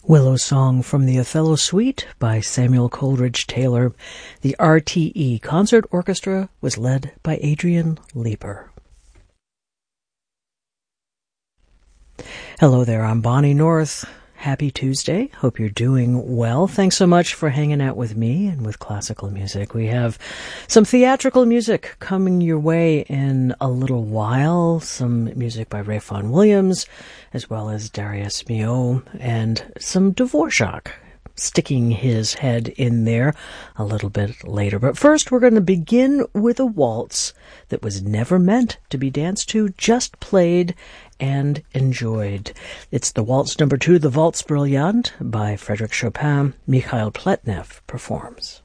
Willow Song from the Othello Suite by Samuel Coleridge Taylor. The RTE Concert Orchestra was led by Adrian Leeper. Hello there, I'm Bonnie North. Happy Tuesday. Hope you're doing well. Thanks so much for hanging out with me and with classical music. We have some theatrical music coming your way in a little while. Some music by Ray Vaughan Williams, as well as Darius Milhaud, and some Dvorak sticking his head in there a little bit later. But first, we're going to begin with a waltz that was never meant to be danced to, just played and enjoyed. It's the waltz number 2, the Waltz Brillante by Frédéric Chopin. Mikhail Pletnev performs.